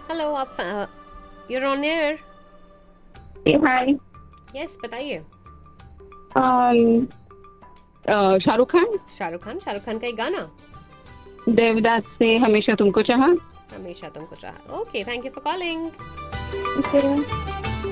Hello, आप you're on air. Hey, hi. Yes, बताइए। Um, Shahrukh Khan. Shahrukh Khan का एक गाना। देवदास से हमेशा तुमको चाहा। हमेशा तुमको चाहा। Okay, thank you for calling. Okay.